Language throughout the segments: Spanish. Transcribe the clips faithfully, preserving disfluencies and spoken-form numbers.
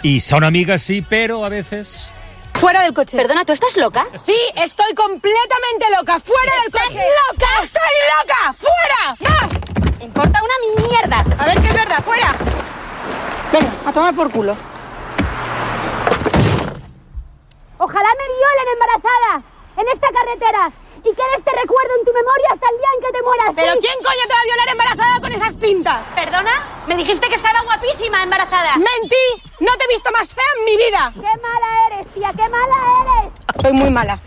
Y son amigas, sí, pero a veces... Fuera del coche. Perdona, ¿tú estás loca? Sí, estoy completamente loca. ¡Fuera del coche! ¡Estás loca! ¡Estoy loca! ¡Fuera! ¡Va! Me importa una mierda. A ver si es verdad, fuera. Venga, a tomar por culo. Ojalá me violen embarazada en esta carretera y quede este recuerdo en tu memoria hasta el día en que te mueras. ¿Pero ¿sí? quién coño te va a violar embarazada con esas pintas? ¿Perdona? Me dijiste que estaba guapísima embarazada. ¡Mentí! ¡No te he visto más fea en mi vida! ¡Qué mala eres, tía! ¡Qué mala eres! Soy muy mala.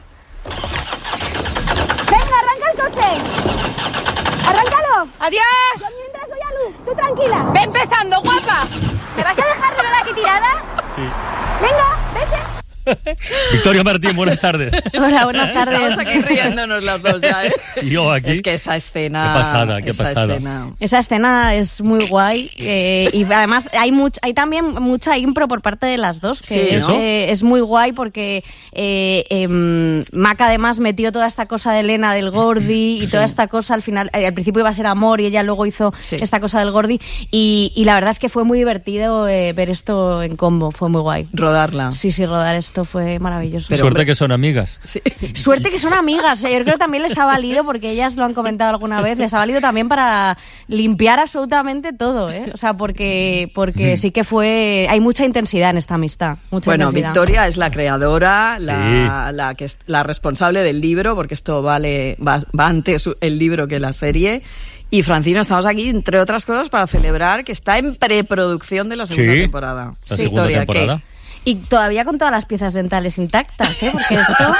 Venga, arranca el coche. ¡Arráncalo! ¡Adiós! Yo mientras doy a luz, tú tranquila. ¡Ve empezando, guapa! ¿Me vas a dejar de verdad aquí tirada? Sí. Venga, vete. Victoria Martín, buenas tardes. Hola, buenas tardes. Estamos aquí riéndonos las dos ya, ¿eh? Y yo aquí. Es que esa escena... Qué pasada, qué esa pasada. Escena... Esa escena es muy guay eh, y además hay much, hay también mucha impro por parte de las dos, que Sí, es, ¿no? eh, es muy guay porque eh, eh, Maca además metió toda esta cosa de Elena del Gordi y toda esta cosa al final, eh, al principio iba a ser amor y ella luego hizo Sí. esta cosa del Gordi y, y la verdad es que fue muy divertido eh, ver esto en combo, fue muy guay. Rodarla. Sí, sí, rodar esto fue maravilloso. Pero, Suerte hombre, que son amigas. Sí. Suerte que son amigas, eh, yo creo que también les ha valido, porque ellas lo han comentado alguna vez, les ha valido también para limpiar absolutamente todo, ¿eh? O sea, porque, porque sí que fue... Hay mucha intensidad en esta amistad, mucha Bueno, intensidad. Victoria es la creadora, la, Sí. la, que es, la responsable del libro, porque esto vale va, va antes el libro que la serie. Y Francino, estamos aquí, entre otras cosas, para celebrar que está en preproducción de la segunda Sí, temporada. la segunda Victoria, ¿qué? temporada. Y todavía con todas las piezas dentales intactas, ¿eh? Porque esto...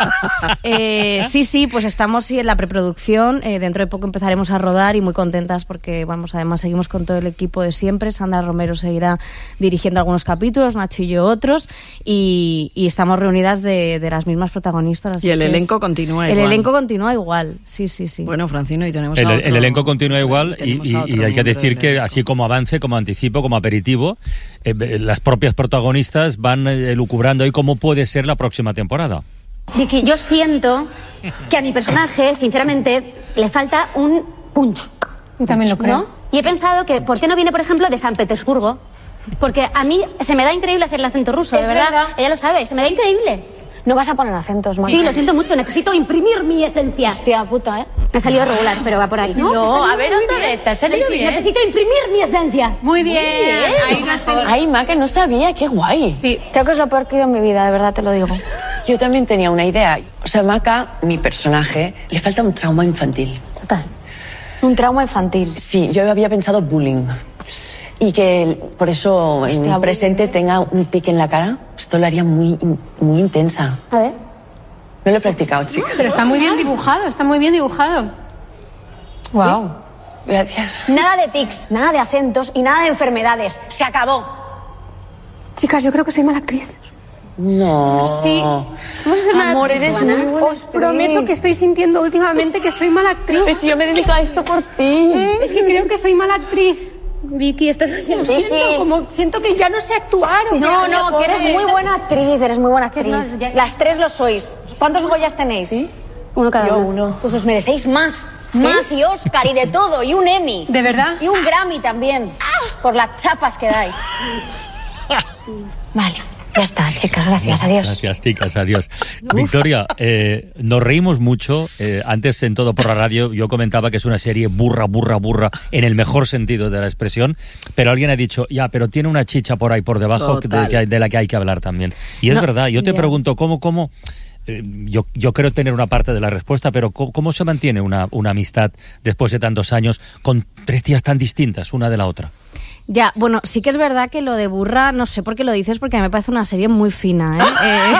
eh, sí, sí, pues estamos sí, en la preproducción. Eh, dentro de poco empezaremos a rodar y muy contentas porque, vamos, además seguimos con todo el equipo de siempre. Sandra Romero seguirá dirigiendo algunos capítulos, Nacho y yo otros. Y, y estamos reunidas de, de las mismas protagonistas. así Y el que es- elenco continúa El igual. elenco continúa igual, sí, sí, sí. Bueno, Francino, y tenemos El, a el otro- elenco continúa igual y, tenemos y- a otro y hay que miembro decir del que elenco. así como avance, como anticipo, como aperitivo, eh, las propias protagonistas van eh, lucubrando ahí cómo puede ser la próxima temporada. Vicky, yo siento que a mi personaje, sinceramente, le falta un punch. Yo también lo creo. ¿No? Y he pensado que, ¿por qué no viene, por ejemplo, de San Petersburgo? Porque a mí se me da increíble hacer el acento ruso, Es de verdad. verdad. Ella lo sabe, se me da increíble. No vas a poner acentos, Mónica. Sí, lo siento mucho, necesito imprimir mi esencia. Hostia puta, ¿eh? Me ha salido regular, pero va por ahí. No, Me ha a salido ver, muy otra bien. vez, te ha salido Sí, sí, bien. necesito imprimir mi esencia. Muy bien. Ahí no está- Ay, Maca, no sabía, qué guay. Sí. Creo que es lo peor que he ido en mi vida, de verdad te lo digo. Yo también tenía una idea. O sea, Maca, mi personaje, le falta un trauma infantil. Total. Un trauma infantil. Sí, yo había pensado bullying. Y que él, por eso en Hostia, el presente tenga un pique en la cara. Esto lo haría muy, muy intensa. A ver. No lo he practicado, chica. Pero está muy bien dibujado, está muy bien dibujado. Wow. Gracias. Nada de tics, nada de acentos y nada de enfermedades. Se acabó. Chicas, yo creo que soy mala actriz. No. Sí. Vamos a ser mala Amor, actriz, eres Juana. muy buena Os actriz. prometo que estoy sintiendo últimamente que soy mala actriz. Pero si yo me dedico a esto por ti. Es que creo que soy mala actriz. Vicky, estás haciendo... Lo siento, como siento que ya no sé actuar. o No, que- no, que eres muy buena actriz, eres muy buena actriz. no, ya está. Las tres lo sois. ¿Cuántos Goyas tenéis? ¿Sí? Uno cada Yo uno. uno. Pues os merecéis más. Más y Oscar y de todo. Y un Emmy. ¿De verdad? Y un Grammy también. Por las chapas que dais. Vale, ya está, chicas, gracias, adiós. Gracias, chicas, adiós. Victoria, eh, nos reímos mucho. Eh, antes, en Todo por la Radio, yo comentaba que es una serie burra, burra, burra, en el mejor sentido de la expresión, pero alguien ha dicho, ya, pero tiene una chicha por ahí por debajo de, Total. que- de la que hay que hablar también. Y es No, verdad, yo te ya. pregunto, ¿cómo, cómo? eh, Yo, yo creo tener una parte de la respuesta, pero ¿cómo, cómo se mantiene una, una amistad después de tantos años con tres tías tan distintas una de la otra? Ya, bueno, sí que es verdad que lo de burra, no sé por qué lo dices, porque me parece una serie muy fina, ¿eh? Eh,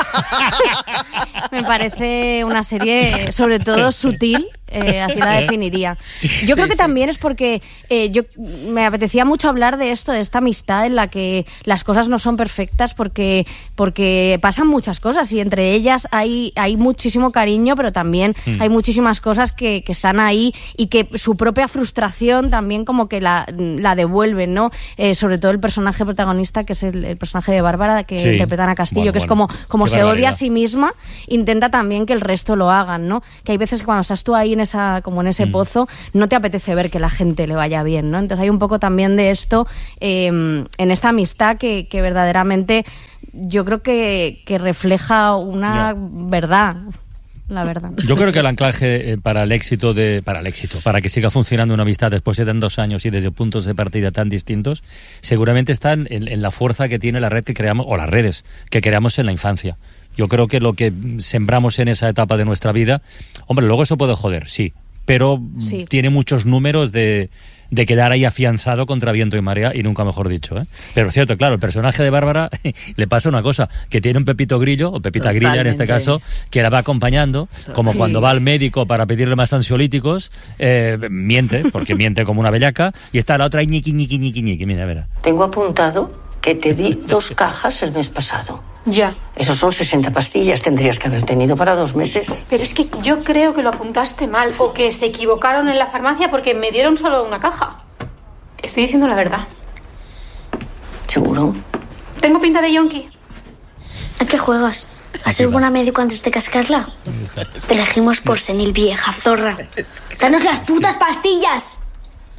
me parece una serie, sobre todo, sutil, eh, así la definiría. Yo creo que también es porque eh, yo me apetecía mucho hablar de esto, de esta amistad en la que las cosas no son perfectas, porque porque pasan muchas cosas y entre ellas hay, hay muchísimo cariño, pero también Mm. hay muchísimas cosas que, que están ahí y que su propia frustración también como que la, la devuelven, ¿no? Eh, sobre todo el personaje protagonista, que es el, el personaje de Bárbara, que Sí. interpreta Ana Castillo, Bueno, que es bueno. como, como Qué se odia barbaridad. a sí misma y intenta también que el resto lo hagan, ¿no? Que hay veces que cuando estás tú ahí en esa, como en ese mm. pozo, no te apetece ver que la gente le vaya bien, ¿no? Entonces hay un poco también de esto eh, en esta amistad que, que verdaderamente yo creo que, que refleja una yeah. verdad. La verdad. Yo creo que el anclaje eh, para el éxito de para el éxito, para que siga funcionando una amistad después de tantos años y desde puntos de partida tan distintos, seguramente está en, en la fuerza que tiene la red que creamos, o las redes que creamos en la infancia. Yo creo que lo que sembramos en esa etapa de nuestra vida, hombre, luego eso puede joder, sí, pero sí. tiene muchos números de de quedar ahí afianzado contra viento y marea, y nunca mejor dicho, ¿eh? Pero es cierto, claro, el personaje de Bárbara le pasa una cosa, que tiene un Pepito Grillo, o Pepita Totalmente. Grilla en este caso, que la va acompañando, como sí. cuando va al médico para pedirle más ansiolíticos, eh, miente, porque miente como una bellaca, y está la otra ahí ñiqui, ñiqui, ñiqui, ñiqui, mira, verá. Tengo apuntado que te di dos cajas el mes pasado. Ya. Esos son sesenta pastillas, tendrías que haber tenido para dos meses. Pero es que yo creo que lo apuntaste mal, o que se equivocaron en la farmacia porque me dieron solo una caja. Estoy diciendo la verdad. ¿Seguro? ¿Tengo pinta de yonki? ¿A qué juegas? ¿A ser buena médico antes de cascarla? Te elegimos por senil, vieja zorra. ¡Danos las putas pastillas!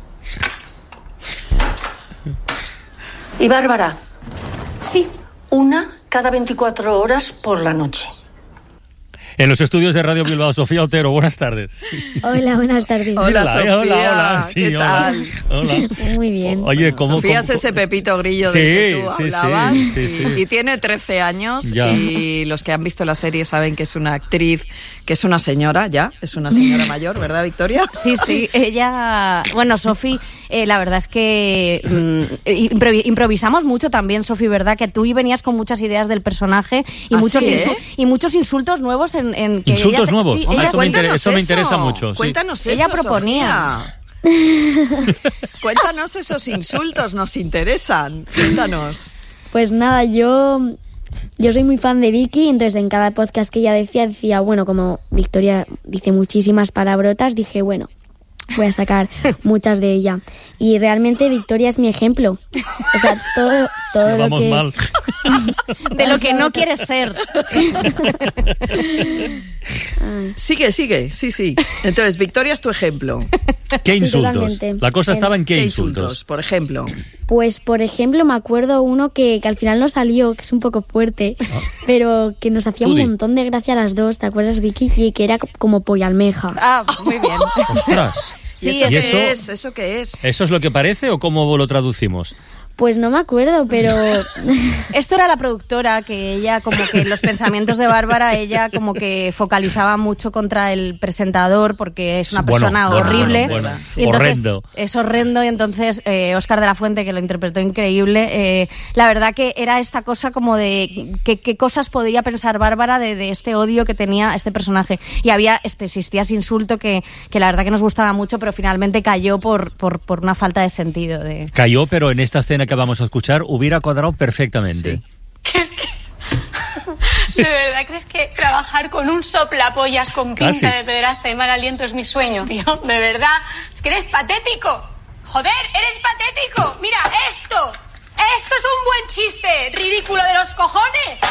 ¿Y Bárbara? Sí. Una cada veinticuatro horas por la noche. En los estudios de Radio Bilbao, Sofía Otero, buenas tardes. Hola, buenas tardes. Hola, hola Sofía. Hola, hola. Sí, ¿Qué hola. tal? Hola. Muy bien. Oye, ¿cómo, Sofía cómo, es ese Pepito Grillo sí, del que tú sí, hablabas. Sí, sí, sí. Y tiene trece años ya. Y los que han visto la serie saben que es una actriz, que es una señora ya, es una señora mayor, ¿verdad, Victoria? Sí, sí, ella... Bueno, Sofi, eh, la verdad es que mm, improvi- improvisamos mucho también, Sofi, ¿verdad? Que tú venías con muchas ideas del personaje y, ¿Ah, muchos, sí, insu- eh? y muchos insultos nuevos en, en que ¿Insultos ella te- nuevos? sí, Hombre, ella- eso, me interesa, eso me interesa mucho. Cuéntanos sí. eso, Ella proponía. Sofía. Cuéntanos esos insultos, nos interesan. Cuéntanos. Pues nada, yo, yo soy muy fan de Vicky, entonces en cada podcast que ella decía, decía, bueno, como Victoria dice muchísimas palabrotas, dije, bueno, voy a sacar muchas de ella. Y realmente Victoria es mi ejemplo. O sea, todo, todo lo Vamos que... mal. De lo que no quieres ser. Sigue, sigue, sí, sí. Entonces, Victoria es tu ejemplo. ¿Qué Sí, insultos? totalmente. La cosa estaba en qué, ¿Qué insultos? insultos, por ejemplo? Pues, por ejemplo, me acuerdo uno que, que al final no salió, que es un poco fuerte, pero que nos hacía Tú un di. montón de gracia a las dos, ¿te acuerdas, Vicky? Y que era co- como pollo almeja. Ah, muy bien. Ostras. ¿Y Sí, eso ¿Y qué eso? es? ¿Eso qué es? ¿Eso es lo que parece o cómo lo traducimos? Pues no me acuerdo, pero... Esto era la productora, que ella como que los pensamientos de Bárbara, ella como que focalizaba mucho contra el presentador porque es una Bueno, persona bueno, horrible. bueno, bueno. Y entonces, Horrendo. es horrendo y entonces eh, Óscar de la Fuente, que lo interpretó increíble, eh, la verdad que era esta cosa como de qué qué cosas podría pensar Bárbara de, de este odio que tenía este personaje. Y había, este, existía ese insulto que, que la verdad que nos gustaba mucho, pero finalmente cayó por, por, por una falta de sentido. De... Cayó, pero en esta escena que vamos a escuchar hubiera cuadrado perfectamente. Sí. ¿Qué es que... ¿De verdad crees que trabajar con un soplapollas con pinta Casi. de pederasta y mal aliento es mi sueño, tío? ¿De verdad? Es que eres patético. Joder, eres patético. Mira, esto. Esto es un buen chiste. Ridículo de los cojones.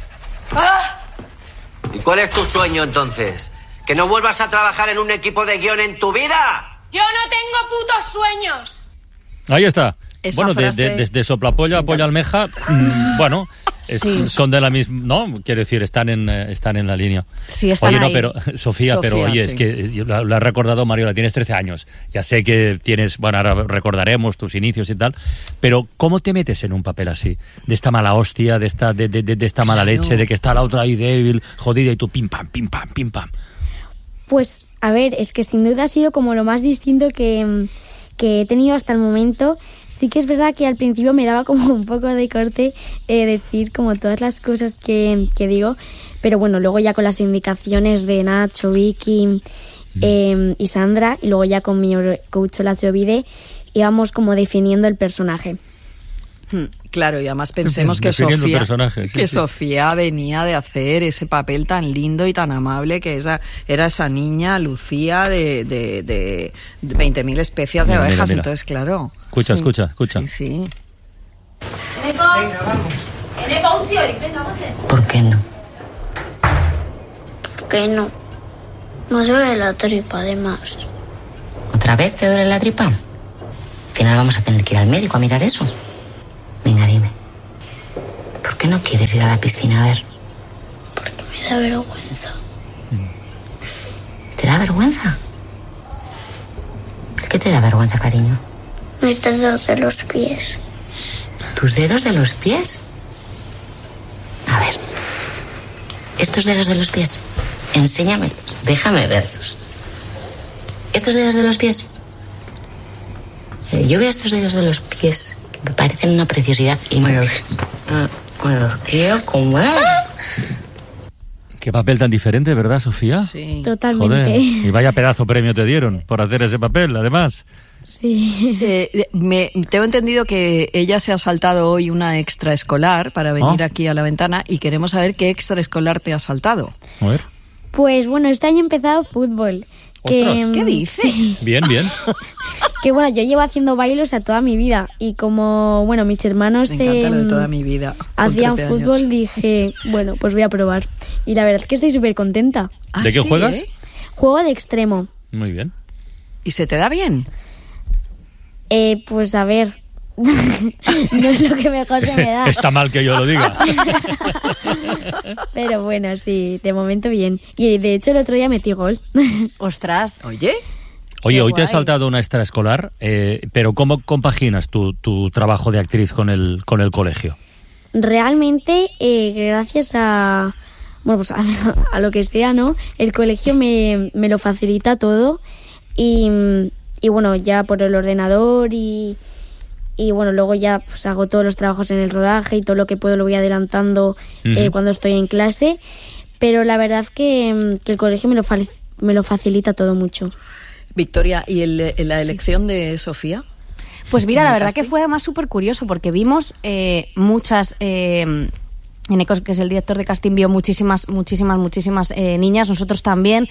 ¡Ah! ¿Y cuál es tu sueño entonces? ¿Que no vuelvas a trabajar en un equipo de guión en tu vida? Yo no tengo putos sueños. Ahí está. Esa Bueno, de, frase- de, de, de soplapollo a pollo almeja, mmm, bueno, es- Sí. son de la misma, no, quiero decir, están en eh, están en la línea. Sí, están Oye, no, ahí. pero Sofía, Sofía, pero oye, es sí. que yo lo, lo has recordado, Mariola, tienes trece años. Ya sé que tienes, bueno, ahora recordaremos tus inicios y tal, pero ¿cómo te metes en un papel así? De esta mala hostia, de esta de, de, de, de esta mala Claro. leche, de que está la otra ahí débil, jodida y tú pim pam, pim pam, pim pam. Pues, a ver, es que sin duda ha sido como lo más distinto que, que he tenido hasta el momento. Sí que es verdad que al principio me daba como un poco de corte eh, decir como todas las cosas que, que digo, pero bueno, luego ya con las indicaciones de Nacho, Vicky eh, y Sandra, y luego ya con mi coach Olacho Vide, íbamos como definiendo el personaje. Hmm, Claro, y además pensemos que Definiendo Sofía, personajes, sí, que sí. Sofía venía de hacer ese papel tan lindo y tan amable que esa, era esa niña Lucía de, de, de, de veinte mil especias de Mira, mira, abejas. mira. Entonces, claro. Escucha, Sí. escucha, escucha. Sí, sí. Venga, vamos. ¿Por qué no? que no. Me duele la tripa, además. ¿Otra vez te duele la tripa? Al final vamos a tener que ir al médico a mirar eso. Venga, dime. ¿Por qué no quieres ir a la piscina a ver? Porque me da vergüenza. ¿Te da vergüenza? ¿Qué te da vergüenza, cariño? Mis dedos de los pies. ¿Tus dedos de los pies? A ver. Estos dedos de los pies. Enséñamelos. Déjame verlos. Estos dedos de los pies. Eh, yo veo estos dedos de los pies que me parecen una preciosidad y me los, uh, me los quiero comer. Qué papel tan diferente, ¿verdad, Sofía? Sí. Totalmente. Joder, y vaya pedazo premio te dieron por hacer ese papel, además. Sí. Eh, me, tengo entendido que ella se ha saltado hoy una extraescolar para venir ¿Oh? aquí a la ventana y queremos saber qué extraescolar te ha saltado. A ver. Pues bueno, este año he empezado fútbol. Que, Ostras. ¿Qué dices? Sí. Bien, bien. Que bueno, yo llevo haciendo bailes a toda mi vida y como, bueno, mis hermanos Me encanta lo de eh, toda mi vida. con hacían trece años. fútbol, dije, bueno, pues voy a probar. Y la verdad es que estoy súper contenta. ¿Ah, ¿De qué sí, juegas? eh? Juego de extremo. Muy bien. ¿Y se te da bien? Eh, pues a ver, no es lo que mejor se me da. Está mal que yo lo diga. Pero bueno, sí, de momento bien. Y de hecho el otro día metí gol. Ostras. Oye, Oye, Qué hoy te has guay. saltado una extraescolar, eh, pero ¿cómo compaginas tu, tu trabajo de actriz con el, con el colegio? Realmente, eh, gracias a, bueno, pues a, a lo que sea, ¿no? El colegio me, me lo facilita todo y, y bueno, ya por el ordenador y, y bueno, luego ya pues hago todos los trabajos en el rodaje y todo lo que puedo lo voy adelantando eh, Ujú. cuando estoy en clase, pero la verdad que, que el colegio me lo, fa- me lo facilita todo mucho. Victoria, ¿y el, la elección de Sofía? Pues mira, la ¿En el verdad que casting? fue además súper curioso porque vimos eh, muchas... Eh, Eneco, que es el director de casting, vio muchísimas, muchísimas, muchísimas eh, niñas, nosotros también,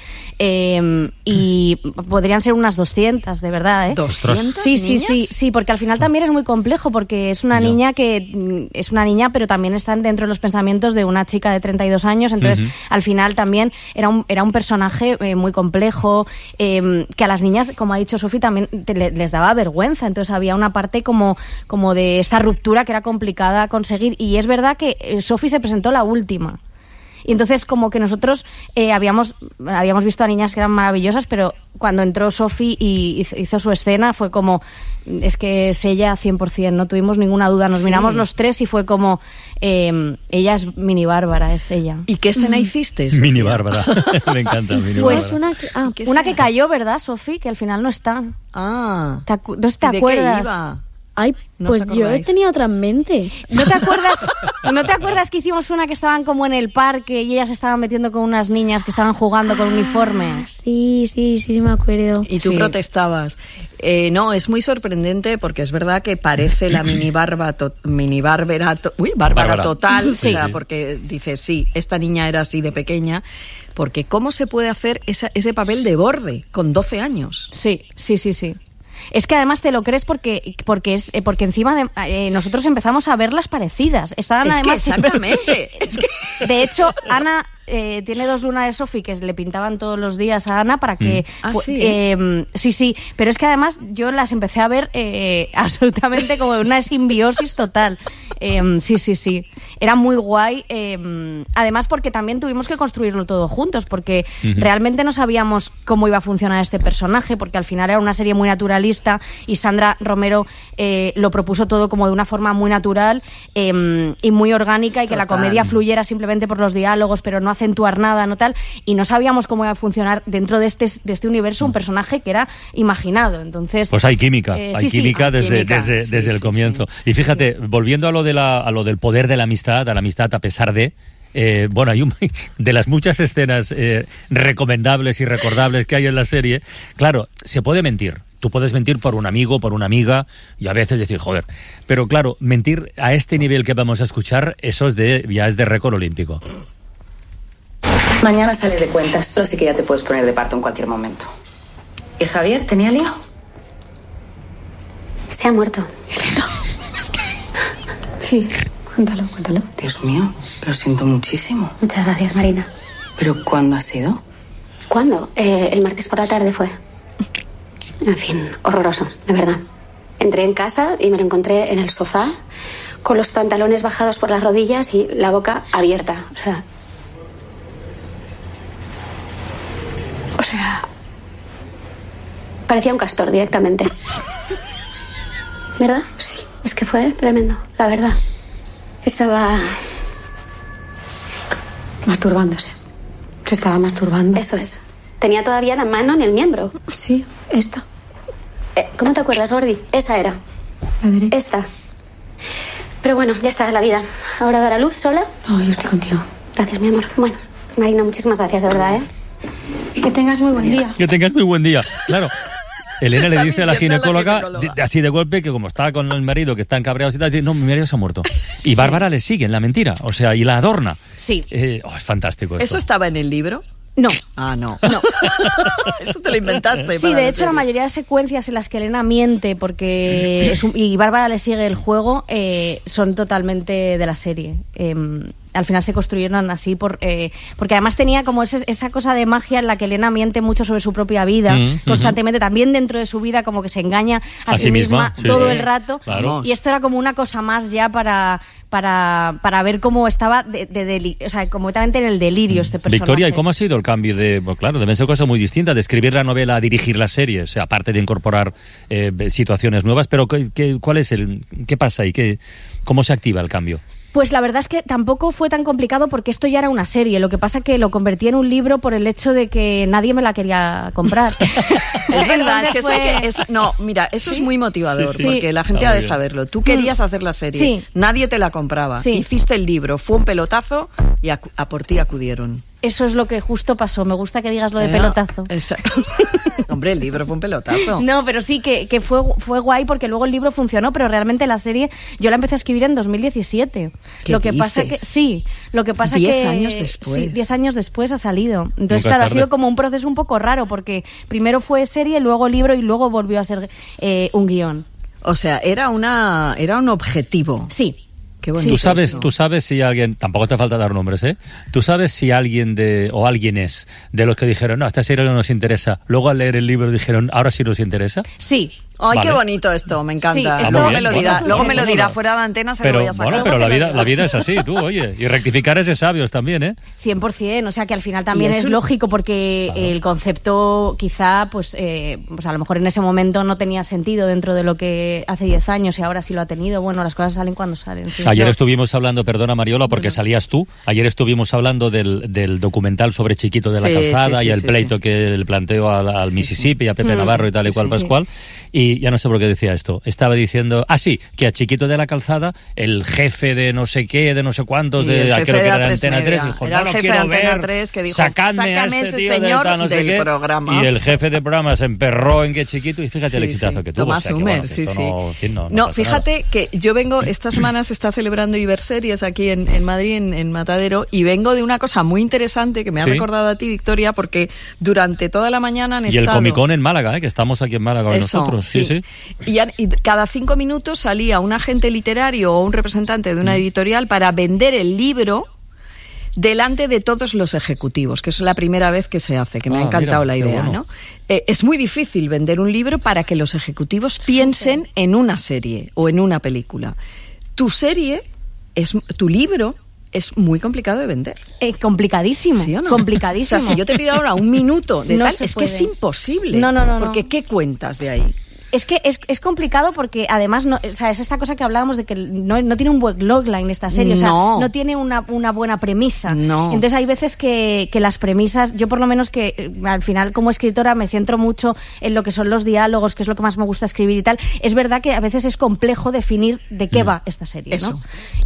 eh, y podrían ser unas doscientas, de verdad, ¿eh? ¿doscientas Sí, sí, niñas? sí, sí, porque al final también es muy complejo, porque es una Ya. niña que mm, es una niña, pero también están dentro de los pensamientos de una chica de treinta y dos años, entonces Ujú. al final también era un, era un personaje eh, muy complejo, eh, que a las niñas, como ha dicho Sofi, también te- le- les daba vergüenza, entonces había una parte como, como de esta ruptura que era complicada conseguir, y es verdad que eh, Sofi se presentó la última. Y entonces como que nosotros eh, habíamos, habíamos visto a niñas que eran maravillosas, pero cuando entró Sofi y hizo, hizo su escena fue como, es que es ella cien por ciento, no tuvimos ninguna duda. Nos Sí. miramos los tres y fue como, eh, ella es Mini Bárbara, es ella. ¿Y qué escena hiciste, Sofía? Mini Bárbara. Me encanta, Mini Pues Bárbara. Una que, ah, ¿Qué Una escena? que cayó, ¿verdad, Sofi? Que al final no está. Ah. ¿Te acu- no sé si te ¿Y de acuerdas? qué iba? ay, ¿No pues os yo acordáis? tenía otra en mente. ¿No te acuerdas? ¿No te acuerdas que hicimos una que estaban como en el parque y ellas estaban metiendo con unas niñas que estaban jugando con Ah, uniformes? sí, sí, sí, sí me acuerdo. Y tú Sí. protestabas. Eh, no, es muy sorprendente porque es verdad que parece la mini barba, to- mini bárbara, to- uy, bárbara Bárbara. total, Sí, o sea, sí. porque dices, sí, esta niña era así de pequeña, porque ¿cómo se puede hacer esa- ese papel de borde con doce años? Sí, sí, sí, sí. Es que además te lo crees porque porque es eh, porque encima de, eh, nosotros empezamos a verlas parecidas. Estaban Es que además siempre- exactamente. Es que- De hecho, Ana eh, tiene dos lunares Sofi que le pintaban todos los días a Ana para que... Mm. Ah, fu- sí, eh, sí, sí, pero es que además yo las empecé a ver eh, absolutamente como una simbiosis total. Eh, sí, sí, sí. Era muy guay. eh, además porque también tuvimos que construirlo todo juntos, porque Ujú. realmente no sabíamos cómo iba a funcionar este personaje, porque al final era una serie muy naturalista y Sandra Romero eh, lo propuso todo como de una forma muy natural eh, y muy orgánica, y que la Total. comedia fluyera simplemente por los diálogos, pero no acentuar nada, no tal, y no sabíamos cómo iba a funcionar dentro de este, de este universo un personaje que era imaginado. Entonces, Pues hay química, eh, hay sí, sí. química Hay desde, química, desde, sí, desde el sí, comienzo. sí. Y fíjate, volviendo a lo de la, a lo del poder de la amistad, a la amistad a pesar de, eh, bueno, hay un, de las muchas escenas eh, recomendables y recordables que hay en la serie. Claro, se puede mentir. Tú puedes mentir por un amigo, por una amiga, y a veces decir, joder. Pero claro, mentir a este nivel que vamos a escuchar, eso es de, ya es de récord olímpico. Mañana sales de cuentas, solo sí que ya te puedes poner de parto en cualquier momento. ¿Y Javier, tenía lío? Se ha muerto. Sí, cuéntalo, cuéntalo. Dios mío, lo siento muchísimo. Muchas gracias, Marina. ¿Pero cuándo ha sido? ¿Cuándo? Eh, el martes por la tarde fue. En fin, horroroso, de verdad. Entré en casa y me lo encontré en el sofá, con los pantalones bajados por las rodillas y la boca abierta. O sea... O sea... Parecía un castor directamente. ¿Verdad? Sí. Es que fue tremendo, la verdad. Estaba... masturbándose. Se estaba masturbando. Eso es. Tenía todavía la mano en el miembro. Sí, esta. Eh, ¿Cómo te acuerdas, Gordi? Esa era. La derecha. Esta. Pero bueno, ya está, la vida. Ahora dar a luz sola. No, yo estoy contigo. Gracias, mi amor. Bueno, Marina, muchísimas gracias, de verdad, ¿eh? Que tengas muy buen día. Que tengas muy buen día. Claro. Elena le dice a la ginecóloga, de, de, así de golpe, que como está con el marido, que están cabreados y tal, dice, no, mi marido se ha muerto. Y sí. Bárbara le sigue en la mentira, o sea, y la adorna. Sí. Eh, oh, es fantástico esto. ¿Eso estaba en el libro? No. Ah, no. No. Eso te lo inventaste. Sí, de hecho, la, la mayoría de secuencias en las que Elena miente porque es un, y Bárbara le sigue el juego eh, son totalmente de la serie. Eh, al final se construyeron así por eh, porque además tenía como ese, esa cosa de magia en la que Elena miente mucho sobre su propia vida mm, constantemente, uh-huh. También dentro de su vida como que se engaña a, a sí misma, misma sí, todo sí. el rato, claro. Y esto era como una cosa más ya para para, para ver cómo estaba de, de, de, o sea, completamente en el delirio este personaje. Victoria, ¿y cómo ha sido el cambio de, bueno, claro, deben ser cosas muy distintas, de escribir la novela a dirigir la serie, o sea, aparte de incorporar eh, situaciones nuevas, pero ¿qué, qué, cuál es el, qué pasa y qué, cómo se activa el cambio? Pues la verdad es que tampoco fue tan complicado porque esto ya era una serie. Lo que pasa es que lo convertí en un libro por el hecho de que nadie me la quería comprar. Es verdad, es que, fue... eso que eso, no, mira, eso ¿Sí? es muy motivador, sí, sí. porque la gente ah, ha de saberlo. Tú querías hacer la serie, sí. nadie te la compraba. Sí. Hiciste el libro, fue un pelotazo y a, a por ti acudieron. Eso es lo que justo pasó. Me gusta que digas lo de pelotazo. Exacto. Hombre, el libro fue un pelotazo. No, pero sí que, que fue, fue guay porque luego el libro funcionó, pero realmente la serie yo la empecé a escribir en dos mil diecisiete. ¿Qué lo que dices? pasa que sí, lo que pasa diez que años después. Sí, diez años después ha salido. Entonces, claro, ha sido como un proceso un poco raro porque primero fue serie, luego libro y luego volvió a ser eh, un guión. O sea, era una era un objetivo. Sí. Qué tú sabes, eso. tú sabes si alguien, tampoco te falta dar nombres, ¿eh? Tú sabes si alguien de, o alguien es, de los que dijeron, no, esta serie no nos interesa, luego al leer el libro dijeron, ahora sí nos interesa. Sí. Ay, vale. Qué bonito esto, me encanta. Sí, ah, luego bien, me lo bueno, dirá, bueno, luego me lo bueno, dirá bueno. fuera de antena, se pero, lo voy a sacar. Bueno, pero la vida, la vida es así, tú, oye, y rectificar es de sabios también, ¿eh? cien por ciento, o sea que al final también es lógico porque claro. El concepto quizá, pues, eh, pues a lo mejor en ese momento no tenía sentido dentro de lo que hace diez años y ahora sí lo ha tenido. Bueno, las cosas salen cuando salen. Sí. Ayer no. estuvimos hablando, perdona Mariola, porque bueno. salías tú, ayer estuvimos hablando del, del documental sobre Chiquito de la sí, Calzada sí, sí, y el sí, pleito sí. que le planteó al, al Mississippi, a Pepe mm. Navarro y tal y cual, sí, Pascual, sí. Y ya no sé por qué decía esto, estaba diciendo, ah sí, que a Chiquito de la Calzada, el jefe de no sé qué, de no sé cuántos, de, creo que era de Antena tres, dijo, era no el lo jefe quiero de Antena ver, tres que dijo, sacadme a este tío de tal, no sé qué, programa. Y el jefe de programa se emperró en que Chiquito, y fíjate sí, el exitazo sí. que tuvo. Tomás o sea, Humer, que, bueno, sí, sí. No, en fin, no, no, no fíjate nada. Que yo vengo, esta semana se está celebrando Iberseries aquí en, en Madrid, en, en Matadero, y vengo de una cosa muy interesante que me ha ¿Sí? recordado a ti, Victoria, porque durante toda la mañana han y estado... Y el Comicón en Málaga, ¿eh? Que estamos aquí en Málaga con Eso, nosotros. Sí, sí. sí. Y, han, y cada cinco minutos salía un agente literario o un representante de una editorial para vender el libro delante de todos los ejecutivos, que es la primera vez que se hace, que me ah, ha encantado mira, la idea, bueno. ¿no? Eh, es muy difícil vender un libro para que los ejecutivos piensen Super. en una serie o en una película. Tu serie, es tu libro, es muy complicado de vender. Eh, complicadísimo, ¿Sí o no? complicadísimo. O sea, si yo te pido ahora un minuto de no tal, es puede. que es imposible. No, no, no. Porque no. ¿qué cuentas de ahí? Es que es, es complicado porque además no, o sea, es esta cosa que hablábamos de que no, no tiene un buen logline esta serie, o sea, no, no tiene una, una buena premisa. No. Entonces hay veces que, que las premisas, yo por lo menos que al final como escritora me centro mucho en lo que son los diálogos, que es lo que más me gusta escribir y tal. Es verdad que a veces es complejo definir de qué mm. va esta serie, Eso. ¿no?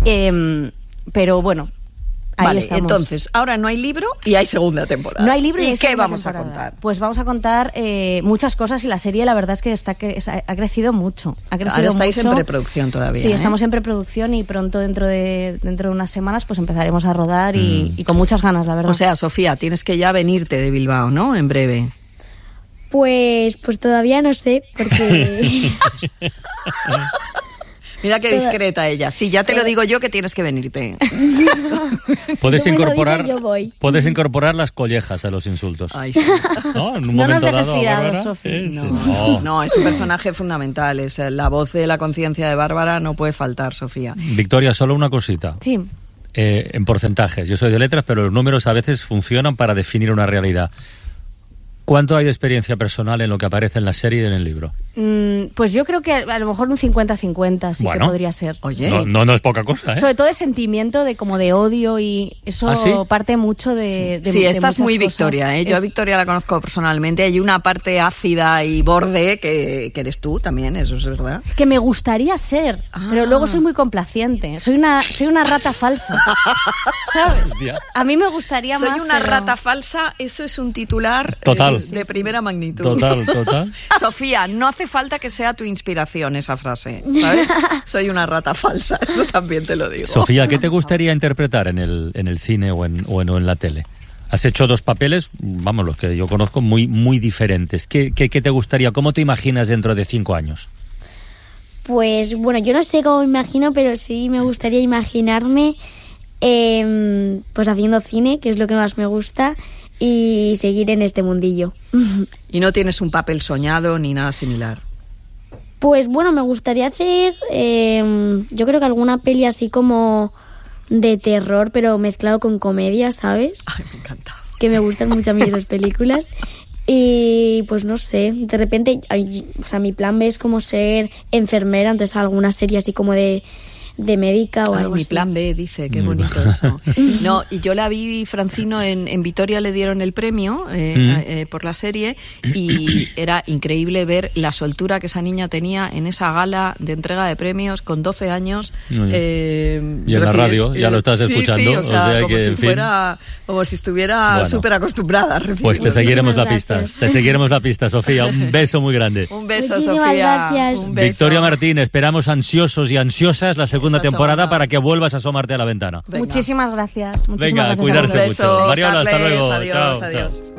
Eh, pero bueno. Ahí vale, estamos. Entonces, ahora no hay libro y hay segunda temporada. No hay libro y, ¿Y qué vamos temporada. a contar? Pues vamos a contar eh, muchas cosas y la serie la verdad es que está que ha crecido mucho. Ha crecido ahora estáis mucho. en preproducción todavía. Sí, ¿eh? estamos en preproducción y pronto dentro de dentro de unas semanas pues empezaremos a rodar y, mm. y con muchas ganas, la verdad. O sea, Sofía, tienes que ya venirte de Bilbao, ¿no? En breve. Pues, pues todavía no sé, porque... Mira qué Toda- discreta ella. Sí, ya te lo digo yo que tienes que venirte. Puedes Tú me lo incorporar, dices, yo voy. puedes incorporar las collejas a los insultos. Ay, sí. ¿No? En un No nos momento dejes dado, a tirados, Bárbara, Sofi. eh, No, sí. No. no, es un personaje fundamental. Es la voz de la conciencia de Bárbara, no puede faltar, Sofía. Victoria, solo una cosita. Sí. Eh, en porcentajes. Yo soy de letras, pero los números a veces funcionan para definir una realidad. ¿Cuánto hay de experiencia personal en lo que aparece en la serie y en el libro? Mm, pues yo creo que a lo mejor un cincuenta cincuenta sí Bueno. que podría ser. Oye, No, no, no es poca cosa, ¿eh? Sobre todo de sentimiento, de como de odio, y eso ¿Ah, sí? parte mucho de, de sí, de esta es muchas muy cosas. Victoria, ¿eh? Yo a Es- Victoria la conozco personalmente. Hay una parte ácida y borde que, que eres tú también, eso es verdad. que me gustaría ser, Ah. pero luego soy muy complaciente. Soy una soy una rata falsa. ¿Sabes? Hostia. A mí me gustaría Soy más. una pero- rata falsa, eso es un titular eh, Total. de primera magnitud. Total, total. Sofía, no hace falta que sea tu inspiración esa frase, ¿sabes? Soy una rata falsa, eso también te lo digo. Sofía, ¿qué te gustaría interpretar en el, en el cine o en, o en, o en la tele? Has hecho dos papeles, vamos, los que yo conozco, muy, muy diferentes. ¿Qué, qué, qué te gustaría? ¿Cómo te imaginas dentro de cinco años? Pues bueno, yo no sé cómo me imagino, pero sí me gustaría imaginarme eh, pues haciendo cine, que es lo que más me gusta, y seguir en este mundillo. Y no tienes un papel soñado ni nada similar. Pues bueno, me gustaría hacer, eh, yo creo que alguna peli así como de terror, pero mezclado con comedia, ¿sabes? Ay, me encanta. Que me gustan mucho a mí esas películas. Y pues no sé, de repente, ay, o sea, mi plan B es como ser enfermera, entonces alguna serie así como de, de médica o Ay, algo mi así. plan B, dice, qué Mm. bonito eso. No, y yo la vi, Francino, en, en Vitoria le dieron el premio eh, Mm. eh, por la serie y era increíble ver la soltura que esa niña tenía en esa gala de entrega de premios con doce años. Muy bien. eh, Y en la recién- radio, ya lo estás sí, escuchando, Sí, o sea, o sea como, que, si en fin. fuera, como si estuviera Bueno. súper acostumbrada. recién. Pues te seguiremos la Muchísimas pista. Te seguiremos la pista, Sofía. Un beso muy grande. Un beso, Muchísimas Sofía. gracias. Un beso. Victoria Martín, esperamos ansiosos y ansiosas la segunda Esa temporada asomada. para que vuelvas a asomarte a la ventana. Venga. Muchísimas gracias. Muchísimas Venga, gracias a cuidarse vosotros. mucho. Besos, Mariola, hasta Carles, luego. Adiós, Chao, adiós. chao.